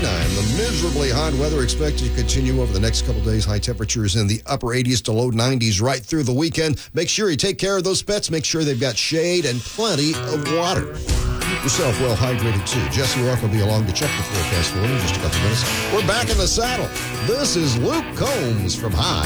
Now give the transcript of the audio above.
and the miserably hot weather expected to continue over the next couple days. High temperatures in the upper 80s to low 90s right through the weekend. Make sure you take care of those pets. Make sure they've got shade and plenty of water. Keep yourself well hydrated, too. Jesse Rock will be along to check the forecast for you in just a couple minutes. We're back in the saddle. This is Luke Combs from High